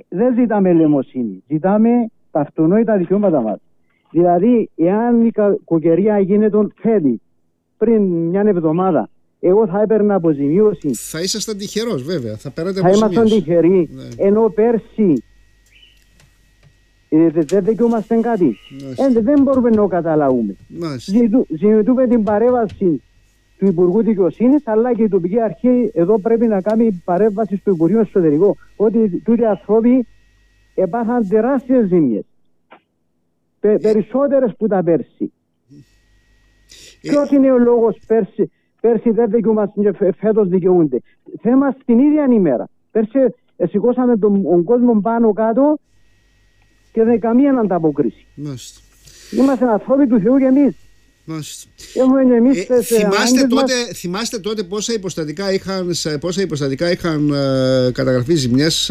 δεν ζητάμε ελεημοσύνη. Ζητάμε τα αυτονόητα δικαιώματα μας. Δηλαδή, εάν η κακοκαιρία γίνεται φέτη πριν μια εβδομάδα, εγώ θα έπαιρνα αποζημίωση. Θα ήσασταν τυχερός, βέβαια. Θα ήμασταν τυχεροί. Ναι. Ενώ πέρσι δεν δικαιούμαστε κάτι. Δεν μπορούμε να καταλάβουμε. Ζητούμε την παρέμβαση του Υπουργού Δικαιοσύνης, αλλά και η τοπική αρχή εδώ πρέπει να κάνει παρέμβαση στο Υπουργείο Εσωτερικό. Ότι τούτοι άνθρωποι έπαθαν τεράστιες ζημιές. Περισσότερες που τα πέρσι. Ποιος είναι ο λόγος πέρσι δεν δικαιούμαστε και φέτος δικαιούνται? Θέμα στην ίδια ημέρα. Πέρσι σηκώσαμε τον κόσμο πάνω κάτω και δεν καμία ανταποκρίση. Είμαστε άνθρωποι του Θεού και εμείς. Θυμάστε τότε πόσα υποστατικά είχαν καταγραφεί ζημιές?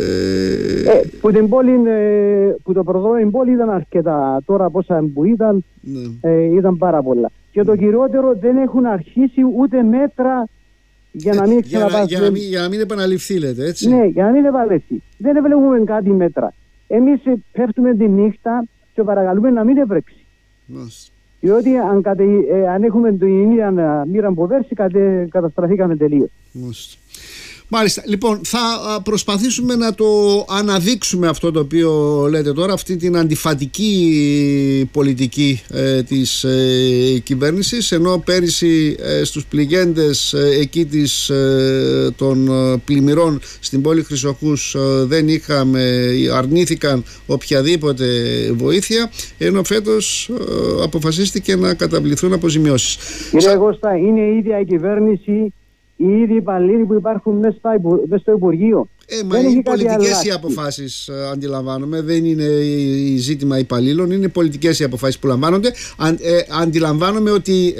Που το πρωτόγνωρο πόλη ήταν αρκετά. Τώρα πόσα που ήταν πάρα πολλά. Και το κυριότερο, δεν έχουν αρχίσει ούτε μέτρα για να μην ξαναπάσουν. Για να μην επαναληφθεί, λέτε, έτσι? Ναι, για να μην επαναληφθεί. Δεν βλέπουμε κάτι μέτρα. Εμείς πέφτουμε τη νύχτα και παρακαλούμε να μην επρέξει. Διότι αν έχουμε την ίδια μοίρα από πέρσι, καταστραφήκαμε τελείως. Μάλιστα. Λοιπόν, θα προσπαθήσουμε να το αναδείξουμε αυτό το οποίο λέτε τώρα, αυτή την αντιφατική πολιτική της κυβέρνησης, ενώ πέρυσι στους πληγέντες εκεί των πλημμυρών στην πόλη Χρυσοχούς αρνήθηκαν οποιαδήποτε βοήθεια, ενώ φέτος αποφασίστηκε να καταβληθούν αποζημιώσεις. Κύριε Κώστα, είναι η ίδια η κυβέρνηση, οι ίδιοι υπαλλήλοι που υπάρχουν μέσα στο Υπουργείο. Μα είναι πολιτικές οι αποφάσεις, αντιλαμβάνομαι. Δεν είναι ζήτημα υπαλλήλων, είναι πολιτικές οι αποφάσεις που λαμβάνονται. Αντιλαμβάνομαι ότι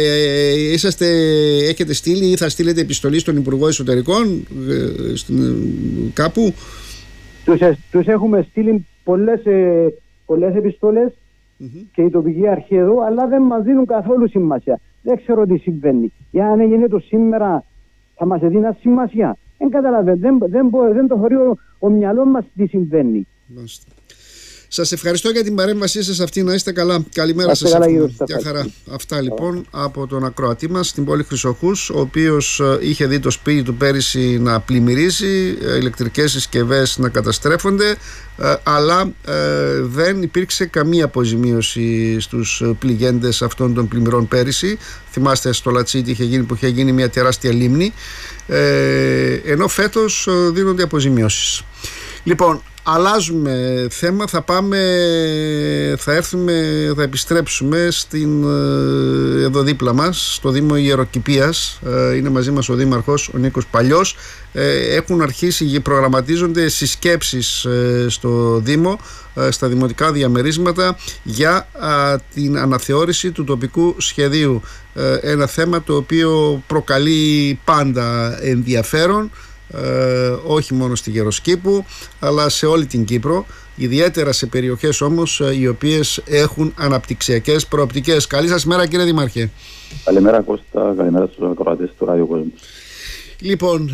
έχετε στείλει ή θα στείλετε επιστολή στον Υπουργό Εσωτερικών κάπου. Τους έχουμε στείλει πολλές επιστολές και η τοπική αρχή εδώ, αλλά δεν μας δίνουν καθόλου σημασία. Δεν ξέρω τι συμβαίνει. Αν έγινε το σήμερα, θα μας έδινα σημασία. Δεν καταλαβαίνω. Δεν το χωρεί ο μυαλό μας τι συμβαίνει. Σας ευχαριστώ για την παρέμβασή σας αυτή. Να είστε καλά. Καλημέρα σας. Γεια χαρά. Αυτά λοιπόν από τον ακροατή μας στην πόλη Χρυσοχούς, ο οποίος είχε δει το σπίτι του πέρυσι να πλημμυρίζει, ηλεκτρικές συσκευές να καταστρέφονται, αλλά δεν υπήρξε καμία αποζημίωση στους πληγέντες αυτών των πλημμυρών πέρυσι. Θυμάστε στο Λατσίτη που είχε γίνει μια τεράστια λίμνη, ενώ φέτος δίνονται αποζημιώσεις. Λοιπόν, αλλάζουμε θέμα, θα επιστρέψουμε εδώ δίπλα μας, στο Δήμο Ιεροκηπείας. Είναι μαζί μας ο Δήμαρχος, ο Νίκος Παλιός. Έχουν αρχίσει, προγραμματίζονται συσκέψεις στο Δήμο, στα δημοτικά διαμερίσματα, για την αναθεώρηση του τοπικού σχεδίου. Ένα θέμα το οποίο προκαλεί πάντα ενδιαφέρον, όχι μόνο στη Γεροσκήπου αλλά σε όλη την Κύπρο, ιδιαίτερα σε περιοχές όμως οι οποίες έχουν αναπτυξιακές προοπτικές. Καλή σας μέρα, κύριε Δήμαρχε. Καλημέρα Κώστα, καλημέρα στους ακροατές του Ράδιο Κόσμου. Λοιπόν,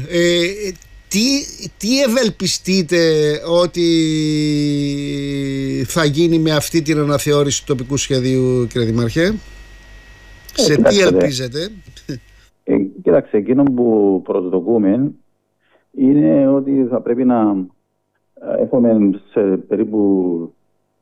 τι ευελπιστείτε ότι θα γίνει με αυτή την αναθεώρηση του τοπικού σχεδίου, κύριε Δήμαρχε? Σε τι ελπίζετε? Κοίταξε, εκείνο που προσδοκούμε είναι ότι θα πρέπει να έχουμε σε περίπου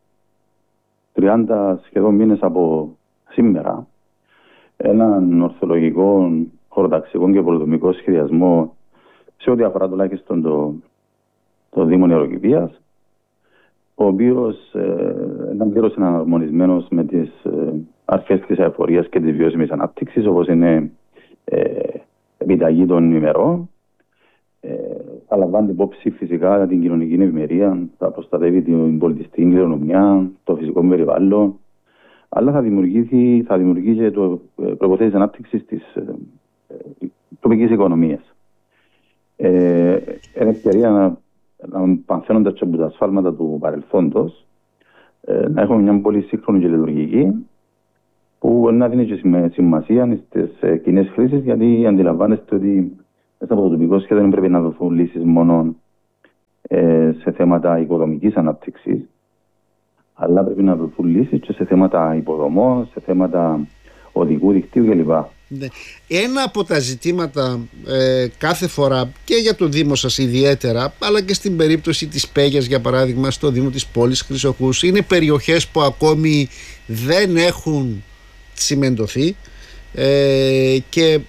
30 σχεδόν μήνες από σήμερα έναν ορθολογικό, χωροταξικό και πολυδομικό σχεδιασμό σε ό,τι αφορά τουλάχιστον το Δήμο Ιεροκηπείας, ο οποίος ήταν πλήρως εναρμονισμένος με τις αρχές της αεφορίας και της βιώσιμης ανάπτυξης, όπως είναι επιταγή των ημερών. Θα λαμβάνει υπόψη φυσικά την κοινωνική ευημερία, θα προστατεύει την πολιτιστική κληρονομιά, το φυσικό περιβάλλον, αλλά θα δημιουργήσει και προϋποθέσεις ανάπτυξης της τοπικής οικονομίας. Είναι ευκαιρία να παθαίνοντας από τα ασφάλματα του παρελθόντος, να έχουμε μια πολύ σύγχρονη και λειτουργική, που να δίνει και σημασία στις κοινές χρήσεις, γιατί αντιλαμβάνεστε ότι μέσα από το τοπικό σχέδιο δεν πρέπει να δοθούν λύσεις μόνο σε θέματα οικοδομικής ανάπτυξης, αλλά πρέπει να δοθούν λύσεις και σε θέματα υποδομών, σε θέματα οδικού δικτύου κλπ. Ναι. Ένα από τα ζητήματα κάθε φορά και για το Δήμο σας ιδιαίτερα, αλλά και στην περίπτωση της Πέγιας για παράδειγμα στο Δήμο της πόλης Χρυσοχούς, είναι περιοχές που ακόμη δεν έχουν τσιμεντωθεί και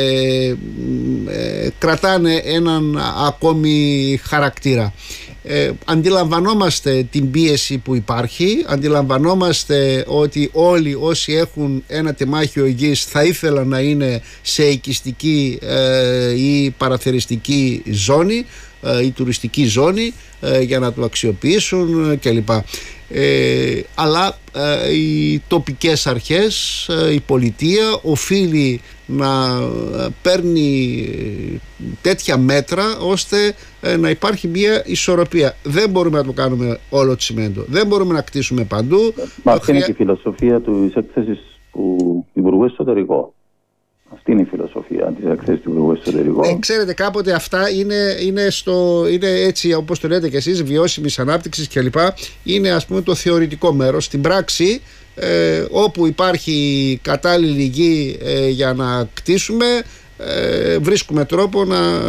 κρατάνε έναν ακόμη χαρακτήρα. Αντιλαμβανόμαστε την πίεση που υπάρχει, αντιλαμβανόμαστε ότι όλοι όσοι έχουν ένα τεμάχιο γης θα ήθελαν να είναι σε οικιστική ή παραθεριστική ζώνη ή τουριστική ζώνη για να το αξιοποιήσουν κλπ. Αλλά οι τοπικές αρχές, η πολιτεία οφείλει να παίρνει τέτοια μέτρα ώστε να υπάρχει μια ισορροπία. Δεν μπορούμε να το κάνουμε όλο τσιμέντο, δεν μπορούμε να κτίσουμε παντού. Αυτή είναι και η φιλοσοφία της έκθεσης του Υπουργού Εσωτερικών. Αυτή είναι η φιλοσοφία της έκθεσης του Υπουργού Εσωτερικών. Ξέρετε, κάποτε αυτά είναι έτσι όπως το λέτε και εσείς, βιώσιμης ανάπτυξης κλπ. Είναι ας πούμε το θεωρητικό μέρος. Στην πράξη, όπου υπάρχει κατάλληλη γη για να κτίσουμε, βρίσκουμε τρόπο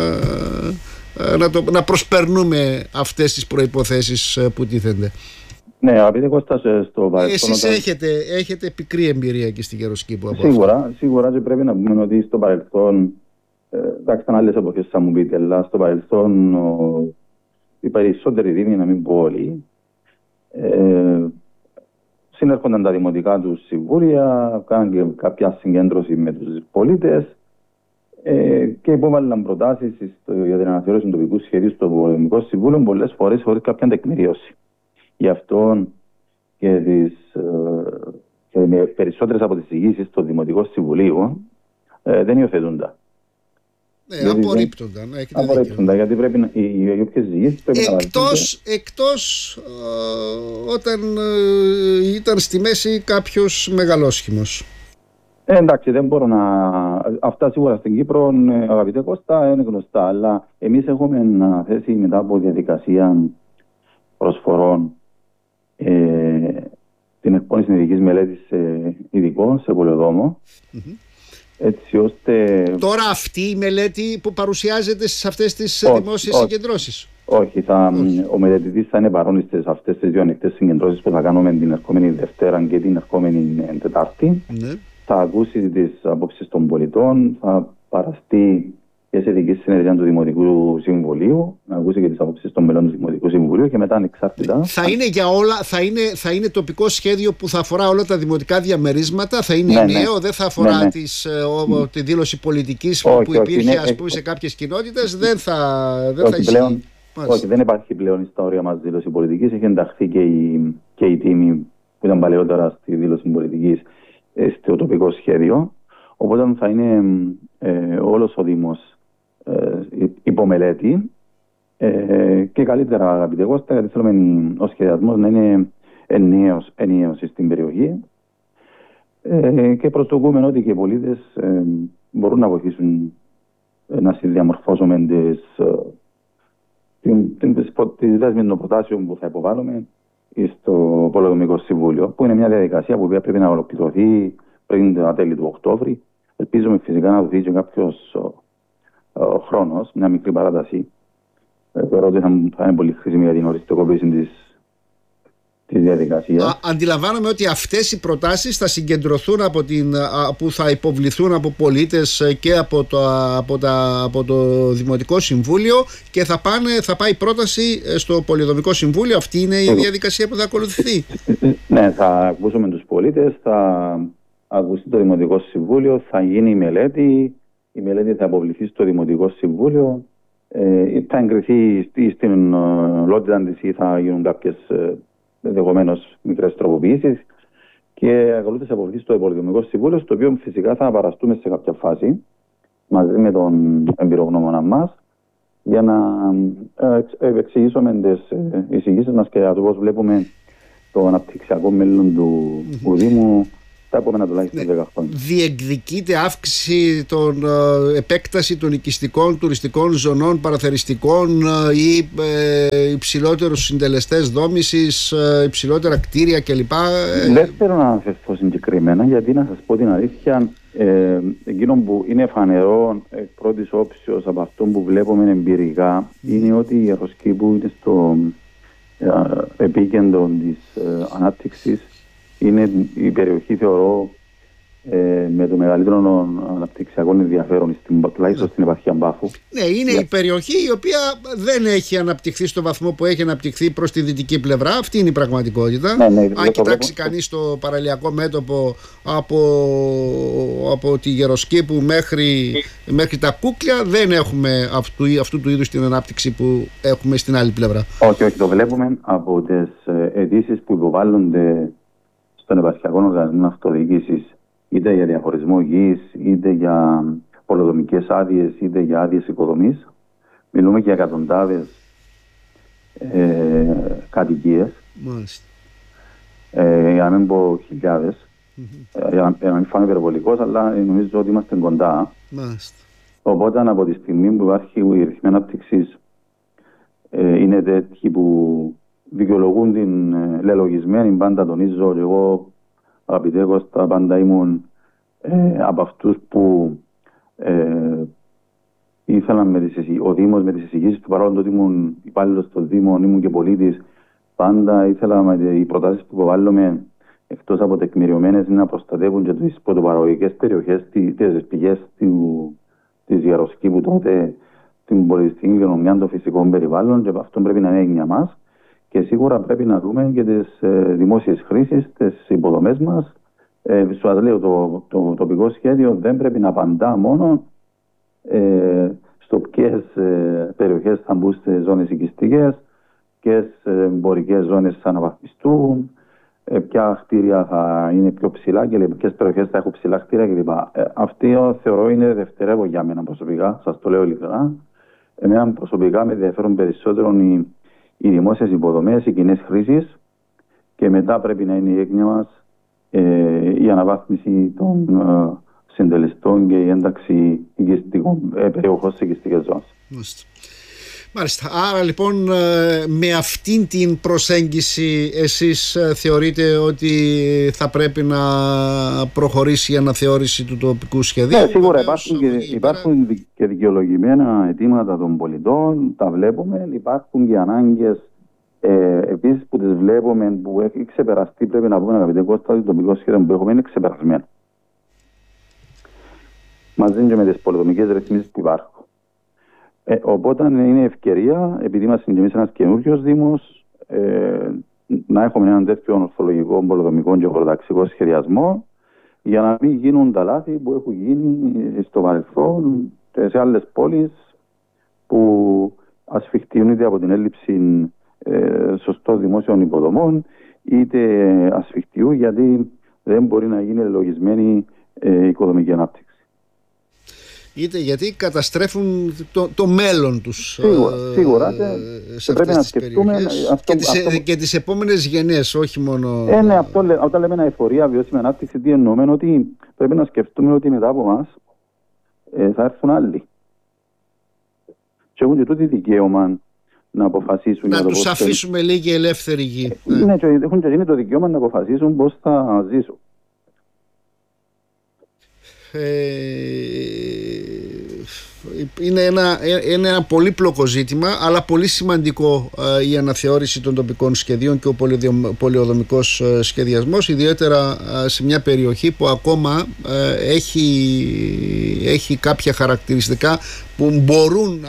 να προσπερνούμε αυτές τις προϋποθέσεις που τίθενται. Ναι, αγαπητέ Κώστα, στο παρελθόν. Εσείς έχετε πικρή εμπειρία εκεί στη Γεροσκήπο. Σίγουρα και πρέπει να πούμε ότι στο παρελθόν, εντάξει, ήταν άλλες εποχές θα μου πείτε, αλλά στο παρελθόν οι περισσότεροι δήμοι, να μην πω όλοι, συνέρχονταν τα δημοτικά τους συμβούλια, κάναν και κάποια συγκέντρωση με τους πολίτες και υπόβαλαν προτάσεις για την αναθεώρηση του τοπικού σχεδίου στο Πολεμικό Συμβούλιο, πολλές φορές χωρίς κάποια τεκμηρίωση. Γι' αυτό και περισσότερες από τις εισηγήσεις στο Δημοτικό Συμβουλίο δεν υιοθετούνταν. Απορρίπτονταν, γιατί πρέπει οι όποιες εισηγήσεις πρέπει να εκτός όταν ήταν στη μέση κάποιος μεγαλόσχημος. Εντάξει, δεν μπορώ να... Αυτά σίγουρα στην Κύπρο, αγαπητέ Κώστα, είναι γνωστά, αλλά εμείς έχουμε θέσει μετά από διαδικασία προσφορών την εκπόνηση ειδικής μελέτης ειδικών σε πολεοδόμο, έτσι ώστε... Τώρα αυτή η μελέτη που παρουσιάζεται σε αυτές τις δημόσιες συγκεντρώσεις. Όχι, ο μελετητής θα είναι παρόν σε αυτές τις δύο ανοιχτές συγκεντρώσεις που θα κάνουμε την ερχόμενη Δευτέρα και την ερχόμενη Τετάρτη. Ναι. Θα ακούσει τις απόψεις των πολιτών, θα παραστεί και σε ειδική συνεδρία του Δημοτικού Συμβουλίου, να ακούσει και τις απόψεις των μελών του Δημοτικού Συμβουλίου και μετά ανεξάρτητα. Θα είναι για όλα, θα είναι τοπικό σχέδιο που θα αφορά όλα τα δημοτικά διαμερίσματα, θα είναι νέο, δεν θα αφορά τη δήλωση πολιτικής που υπήρχε ας πούμε σε κάποιες κοινότητες, δεν θα ισχύει. Όχι, δεν υπάρχει πλέον στα όρια μας δήλωση πολιτικής, έχει ενταχθεί και η τίμη που ήταν παλαιότερα στη δήλωση πολιτικής στο τοπικό σχέδιο, οπότε θα είναι όλος ο Δήμος υπομελέτη και καλύτερα, αγαπητέ Κώστα, γιατί θέλουμε ο σχεδιασμός να είναι ενιαίος στην περιοχή και προσδοκούμε ότι και οι πολίτες μπορούν να βοηθήσουν να συνδιαμορφώσουμε τις δέσμες των προτάσεων που θα υποβάλλουμε στο Πολεοδομικό Συμβούλιο, που είναι μια διαδικασία που πρέπει να ολοκληρωθεί πριν τα τέλη του Οκτώβρη. Ελπίζουμε φυσικά να δοθεί και κάποιος χρόνος, μια μικρή παράταση. Θεωρώ ότι θα είναι πολύ χρήσιμη για την οριστικοποίηση της διαδικασίας. Αντιλαμβάνομαι ότι αυτές οι προτάσεις θα συγκεντρωθούν που θα υποβληθούν από πολίτες και από το Δημοτικό Συμβούλιο και θα πάει πρόταση στο Πολεοδομικό Συμβούλιο. Αυτή είναι η διαδικασία που θα ακολουθηθεί. Ναι, θα ακούσουμε τους πολίτες, θα ακουστεί το Δημοτικό Συμβούλιο, θα γίνει η μελέτη θα αποβληθεί στο Δημοτικό Συμβούλιο, θα εγκριθεί στην ολότητα της ή θα γίνουν κάποιες ενδεχομένως μικρές τροποποιήσεις και ακολούθησε θα αποβληθεί στο Πολεοδομικό Συμβούλιο, στο οποίο φυσικά θα παραστούμε σε κάποια φάση μαζί με τον εμπειρογνώμονα μας για να εξηγήσουμε τις εισηγήσεις μας και για το πώς βλέπουμε το αναπτυξιακό μέλλον του Δήμου τα επόμενα τουλάχιστον 10 χρόνια. Διεκδικείται αύξηση επέκταση των οικιστικών, τουριστικών ζωνών, παραθεριστικών ή υψηλότερους συντελεστές δόμησης, υψηλότερα κτίρια κλπ. Δεν θέλω να αναφερθώ συγκεκριμένα, γιατί να σας πω την αλήθεια, εκείνο που είναι φανερό εκ πρώτης όψεως από αυτό που βλέπουμε εμπειρικά είναι ότι η Ιεροσκήπου είναι στο επίκεντρο της ανάπτυξης. Είναι η περιοχή, θεωρώ, με το μεγαλύτερο αναπτυξιακό ενδιαφέρον, τουλάχιστον στην επαρχία Μπάφου. Ναι, είναι η περιοχή η οποία δεν έχει αναπτυχθεί στο βαθμό που έχει αναπτυχθεί προς τη δυτική πλευρά. Αυτή είναι η πραγματικότητα. Αν κοιτάξει κανείς το παραλιακό μέτωπο από τη Γεροσκήπου μέχρι τα Κούκλια, δεν έχουμε αυτού του είδους την ανάπτυξη που έχουμε στην άλλη πλευρά. Όχι, το βλέπουμε από τις αιτήσεις που υποβάλλονται στον επαρχιακό οργανισμό αυτοδιοίκησης, είτε για διαχωρισμό γης, είτε για πολεοδομικές άδειες, είτε για άδειες οικοδομής. Μιλούμε για εκατοντάδες κατοικίες, για να μην πω χιλιάδες, για να μην φάμε υπερβολικός, αλλά νομίζω ότι είμαστε κοντά. Οπότε από τη στιγμή που υπάρχει η ρυθμή ανάπτυξης είναι τέτοιοι που δικαιολογούν την λελογισμένη, πάντα τονίζω, και εγώ, αγαπητέ Κώστα, πάντα ήμουν από αυτούς που ήθελαν ο Δήμος με τις εισηγήσεις του, παρόλο ότι ήμουν υπάλληλος στο Δήμο, ήμουν και πολίτης, πάντα ήθελα με οι προτάσεις που υποβάλλουμε, εκτός από τεκμηριωμένες, να προστατεύουν και τις πρωτοπαραγωγικές περιοχές, τις πηγές της Γεροσκήπου τότε, την πολιτιστική κληρονομιά των φυσικών περιβάλλων, και αυτό πρέπει να είναι έγνοια μας. Και σίγουρα πρέπει να δούμε και τις δημόσιες χρήσεις, τις υποδομές μας. Σας λέω, το τοπικό σχέδιο δεν πρέπει να απαντά μόνο στο ποιες περιοχές θα μπουν στις ζώνες οικιστικές, ποιες εμπορικές ζώνες θα αναβαθμιστούν, ποια κτίρια θα είναι πιο ψηλά και ποιες περιοχές θα έχουν ψηλά κτίρια κλπ. Αυτό θεωρώ είναι δευτερεύον για μένα προσωπικά, σας το λέω ειλικρινά. Εμένα προσωπικά με ενδιαφέρουν περισσότερο οι δημόσιες υποδομές, οι κοινές χρήσεις, και μετά πρέπει να είναι η έγνοια μας η αναβάθμιση των συντελεστών και η ένταξη περιοχών σε οικιστικές ζώνες. Μάλιστα. Άρα λοιπόν με αυτήν την προσέγγιση εσείς θεωρείτε ότι θα πρέπει να προχωρήσει η αναθεώρηση του τοπικού σχεδίου? Ναι, σίγουρα υπάρχουν και δικαιολογημένα αιτήματα των πολιτών, τα βλέπουμε, υπάρχουν και ανάγκες επίσης που τις βλέπουμε που έχει ξεπεραστεί. Πρέπει να πούμε, αγαπητέ Κώστα, ότι το τοπικό σχέδιο που έχουμε είναι ξεπερασμένο. Μαζί και με τις πολεοδομικές ρυθμίσεις που υπάρχουν. Οπότε είναι ευκαιρία, επειδή είμαστε και εμείς ένας καινούριος Δήμος, να έχουμε έναν τέτοιο ορθολογικό, πολεοδομικό και χωροταξικό σχεδιασμό, για να μην γίνουν τα λάθη που έχουν γίνει στο παρελθόν σε άλλες πόλεις που ασφιχτούν είτε από την έλλειψη σωστών δημόσιων υποδομών, είτε ασφιχτούν γιατί δεν μπορεί να γίνει λογισμένη οικοδομική ανάπτυξη. Είτε γιατί καταστρέφουν το μέλλον τους. Σίγουρα σε πρέπει να σκεφτούμε και τις επόμενες γενιές, όχι μόνο. Ναι, όταν λέμε αειφορία, βιώσιμη ανάπτυξη, τι εννοούμε? Ότι πρέπει να σκεφτούμε ότι μετά από εμάς θα έρθουν άλλοι. Και έχουν και τούτο δικαίωμα να αποφασίσουν. Να τους αφήσουμε λίγη ελεύθερη γη. Ναι, και έχουν και το δικαίωμα να αποφασίσουν πώς θα ζήσουν. Είναι ένα πολύπλοκο ζήτημα, αλλά πολύ σημαντικό η αναθεώρηση των τοπικών σχεδίων και ο πολεοδομικός σχεδιασμός, ιδιαίτερα σε μια περιοχή που ακόμα έχει κάποια χαρακτηριστικά που μπορούν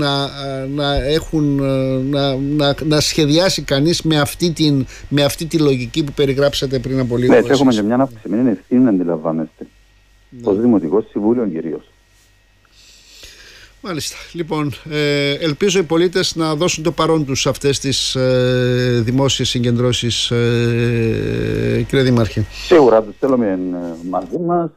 να σχεδιάσει κανείς με αυτή τη λογική που περιγράψατε πριν από λίγο. Ναι, έχουμε και μια αυξημένη ευθύνη να αντιλαμβάνεστε. Ως Δημοτικό Συμβούλιο κυρίως. Μάλιστα. Λοιπόν, ελπίζω οι πολίτες να δώσουν το παρόν τους σε αυτές τις δημόσιες συγκεντρώσεις, κύριε Δήμαρχε. Σίγουρα τους θέλουμε μαζί μας.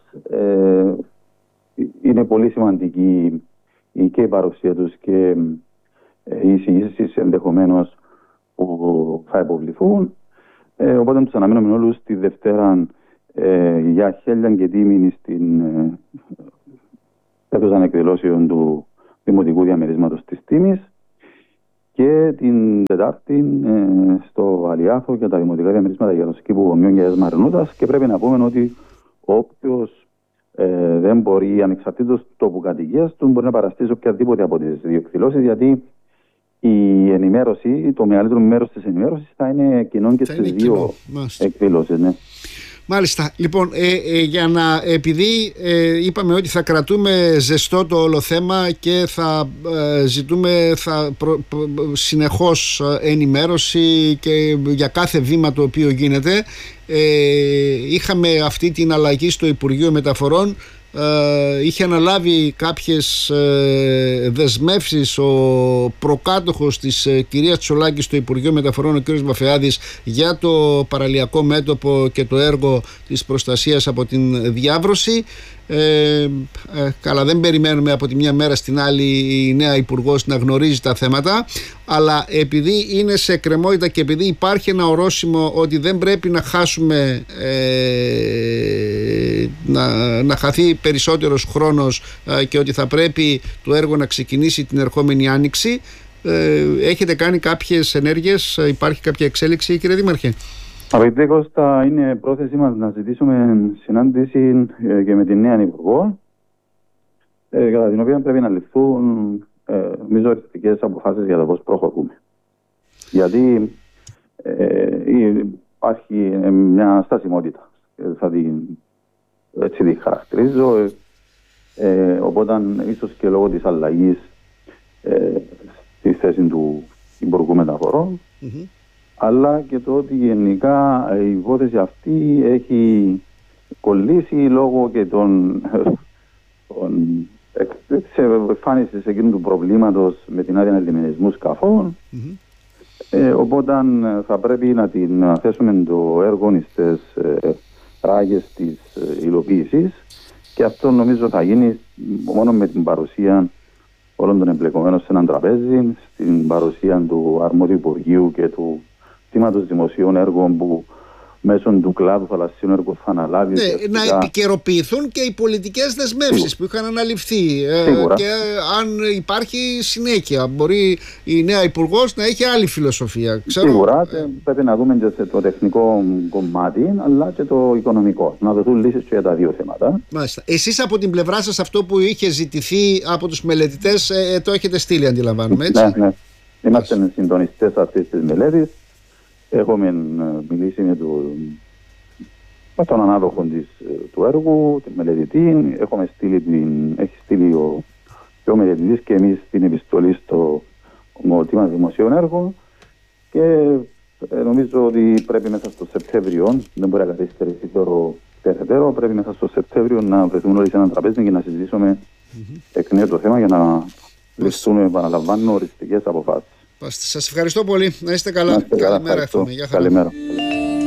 Είναι πολύ σημαντική και η παρουσία τους και οι εισηγήσεις ενδεχομένως που θα υποβληθούν. Οπότε τους αναμένουμε όλους τη Δευτέρα για χέλια και τίμηνη στην αίθουσα εκδηλώσεων του Δημοτικού Διαμερίσματος της Τίμης και την Τετάρτη στο Αλιάθο για τα Δημοτικά Διαμερίσματα Γεροσοκήπου Γομιών και Μαρινούτας. Και πρέπει να πούμε ότι όποιος δεν μπορεί, ανεξαρτήτως τόπου κατοικίας του, μπορεί να παραστεί σε οποιαδήποτε από τις δύο εκδηλώσεις, γιατί η ενημέρωση, το μεγαλύτερο μέρος της ενημέρωσης θα είναι κοινό και στις δύο εκδηλώσεις. Ναι. Μάλιστα. Λοιπόν, επειδή είπαμε ότι θα κρατούμε ζεστό το όλο θέμα και θα ζητούμε συνεχώς ενημέρωση και για κάθε βήμα το οποίο γίνεται, είχαμε αυτή την αλλαγή στο Υπουργείο Μεταφορών. Είχε αναλάβει κάποιες δεσμεύσεις ο προκάτοχος της κυρίας Τσολάκη στο Υπουργείο Μεταφορών, ο κ. Βαφεάδης, για το παραλιακό μέτωπο και το έργο της προστασίας από την διάβρωση. Καλά, δεν περιμένουμε από τη μια μέρα στην άλλη η νέα υπουργός να γνωρίζει τα θέματα, αλλά επειδή είναι σε εκκρεμότητα και επειδή υπάρχει ένα ορόσημο ότι δεν πρέπει να χάσουμε να χαθεί περισσότερος χρόνος και ότι θα πρέπει το έργο να ξεκινήσει την ερχόμενη άνοιξη, έχετε κάνει κάποιες ενέργειες, υπάρχει κάποια εξέλιξη, κύριε Δήμαρχε? Αγαπητέ Κώστα, είναι πρόθεσή μας να ζητήσουμε συνάντηση και με την νέα υπουργό, κατά την οποία πρέπει να ληφθούν νομίζω οριστικές αποφάσεις για το πώς προχωρούμε. Γιατί υπάρχει μια στασιμότητα, έτσι τη χαρακτηρίζω, οπότε ίσως και λόγω της αλλαγής στη θέση του Υπουργού Μεταφορών, αλλά και το ότι γενικά η υπόθεση αυτή έχει κολλήσει λόγω και της εμφάνισης εκείνου του προβλήματος με την άδεια λιμενισμού σκαφών. Οπότε θα πρέπει να την θέσουμε το έργο στις ράγες της υλοποίησης, και αυτό νομίζω θα γίνει μόνο με την παρουσία όλων των εμπλεκομένων σε έναν τραπέζι, στην παρουσία του αρμόδιου Υπουργείου και του Τμήματος Δημοσίων Έργων, που μέσω του κλάδου θαλασσίων έργων θα αναλάβει. Να επικαιροποιηθούν και οι πολιτικές δεσμεύσεις που είχαν αναλυφθεί. Και αν υπάρχει συνέχεια, μπορεί η νέα υπουργός να έχει άλλη φιλοσοφία. Σίγουρα πρέπει να δούμε και το τεχνικό κομμάτι, αλλά και το οικονομικό. Να δοθούν λύσεις και για τα δύο θέματα. Μάλιστα. Εσείς από την πλευρά σας αυτό που είχε ζητηθεί από τους μελετητές το έχετε στείλει, αντιλαμβάνομαι, έτσι? Ναι. Είμαστε συντονιστές αυτής της μελέτης. Έχουμε μιλήσει με τον ανάδοχο του έργου, την μελετητή. Έχει στείλει ο μελετητής και εμείς την επιστολή στο Τμήμα Δημοσίων Έργων, και νομίζω ότι πρέπει μέσα στο Σεπτέμβριο, δεν μπορεί να καθυστερήσει περαιτέρω, πρέπει μέσα στο Σεπτέμβριο να βρεθούν όλοι σε έναν τραπέζι και να συζητήσουμε εκ νέου το θέμα για να ληφθούν, επαναλαμβάνω, οριστικές αποφάσεις. Σας ευχαριστώ πολύ. Να είστε καλά. Καλημέρα. Καλημέρα.